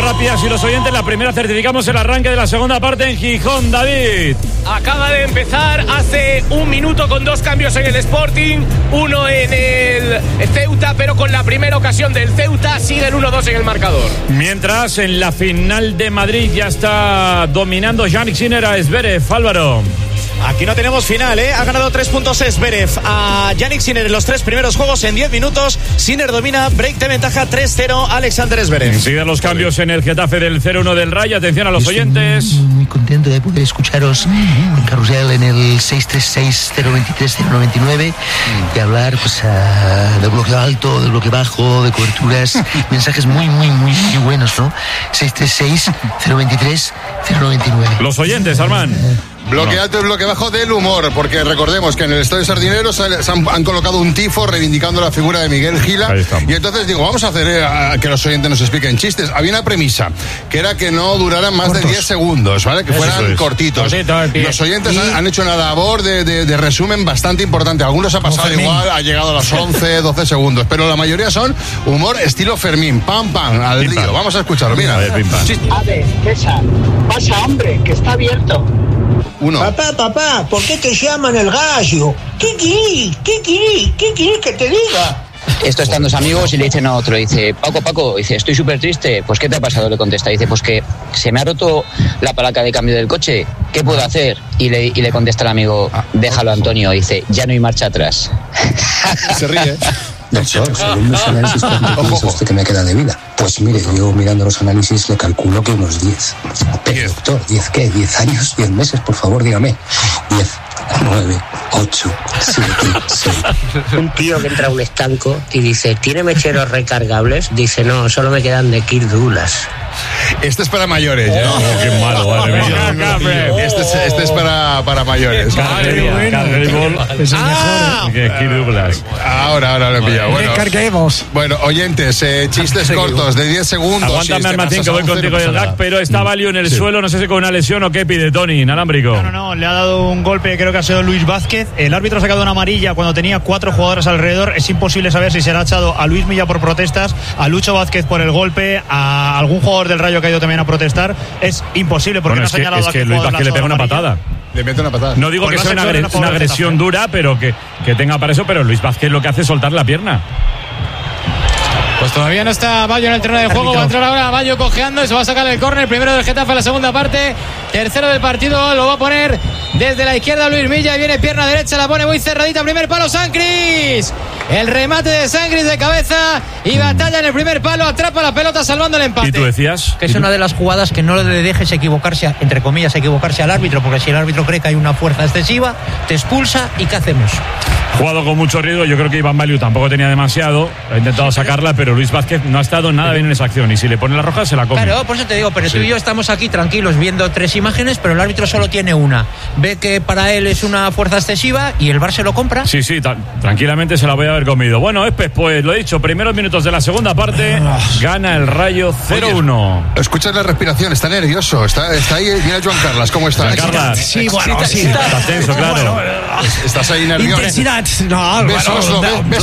rápidas y los oyentes. La primera certificamos el arranque de la segunda parte en Gijón, David. Acaba de empezar hace un minuto con 2 cambios en el Sporting, uno en el Ceuta, pero con la primera ocasión del Ceuta sigue el 1-2 en el marcador. Mientras en la final de Madrid ya está dominando Jannik Sinner a Zverev, Álvaro. Aquí no tenemos final, ¿eh? Ha ganado 3 puntos Zverev a Jannik Sinner en los 3 primeros juegos en 10 minutos. Sinner domina, break de ventaja 3-0 Alexander Zverev. Enseguida los cambios en el Getafe del 0-1 del Rayo. Atención a los oyentes. Muy contento de poder escucharos en Carrusel en el 636-023-099 y hablar pues de bloque alto, de bloque bajo, de coberturas, mensajes muy buenos, ¿no? 636-023-099. Los oyentes, Armán. Bloque alto y bloque bajo del humor, porque recordemos que en el Estadio Sardinero han colocado un tifo reivindicando la figura de Miguel Gila. Y entonces digo, vamos a hacer que los oyentes nos expliquen chistes. Había una premisa, que era que no duraran más de 10 segundos, ¿vale? Que fueran cortitos. Los oyentes han hecho una labor de resumen bastante importante. Algunos ha pasado igual, ha llegado a los 11, 12 segundos, pero la mayoría son humor estilo Fermín. Pam, pam, al río. Vamos a escucharlo, mira. A ver, César, pasa, hombre, que está abierto. Uno. Papá, ¿por qué te llaman el gallo? ¿Qué querés que te diga? Esto están 2 amigos y le dicen a otro, dice, Paco, dice, estoy súper triste. Pues ¿qué te ha pasado? Le contesta, dice, pues que se me ha roto la palanca de cambio del coche, ¿qué puedo hacer? Y le contesta el amigo, déjalo, Antonio, dice, ya no hay marcha atrás. Se ríe. Doctor, según mis análisis, ¿cuánto piensa usted que me queda de vida? Pues mire, yo mirando los análisis le calculo que unos 10. Pero, doctor, ¿10 qué? ¿10 años? ¿10 meses? Por favor, dígame. 10, 9, 8, 7, 6. Un tío que entra a un estanco y dice, ¿tiene mecheros recargables? Dice, no, solo me quedan de Kirk Douglas. Este es para mayores, ¿eh? Qué malo, madre mía. Este es para mayores. Ahora lo he pillado. Bueno, oyentes, chistes cortos de 10 segundos. Aguántame, Armacín, que voy contigo del gag, pero está Valio en el suelo, no sé si con una lesión o qué pide Tony, inalámbrico. No, le ha dado un golpe, creo que ha sido Luis Vázquez. El árbitro ha sacado una amarilla cuando tenía 4 jugadores alrededor. Es imposible saber si se le ha echado a Luis Milla por protestas, a Lucho Vázquez por el golpe, a algún jugador del Rayo que ha ido también a protestar. Es imposible porque no ha señalado es que Luis Vázquez le pega una patada. Le mete una patada. No digo que sea una agresión dura, pero que tenga para eso, pero Luis Vázquez lo que hace es soltar la pierna. Pues todavía no está Bayo en el terreno de juego. Va a entrar ahora Bayo cojeando y se va a sacar el córner. Primero del Getafe en la segunda parte. Tercero del partido. Lo va a poner desde la izquierda Luis Milla. Y viene pierna derecha. La pone muy cerradita. Primer palo Sancris. El remate de Sancris de cabeza. Y batalla en el primer palo. Atrapa la pelota salvando el empate. ¿Y tú decías? Que es una de las jugadas que no le dejes equivocarse, entre comillas, equivocarse al árbitro, porque si el árbitro cree que hay una fuerza excesiva, te expulsa. ¿Y qué hacemos? Jugado con mucho riesgo. Yo creo que Iván Baliu tampoco tenía demasiado. Ha intentado sacarla, pero Luis Vázquez no ha estado nada bien en esa acción. Y si le pone la roja, se la come. Claro, por eso te digo, pero tú y yo estamos aquí tranquilos viendo 3 imágenes, pero el árbitro solo tiene una. Ve que para él es una fuerza excesiva y el VAR se lo compra. Sí, tranquilamente se la voy a haber comido. Bueno, pues lo he dicho, primeros minutos de la segunda parte, gana el Rayo 0-1. Escuchas la respiración, está nervioso. Está ahí, mira Joan Carlas, ¿cómo está? Joan Carlas. Sí, bueno, Estás tenso, claro. Estás ahí nervioso. Intensidad. No,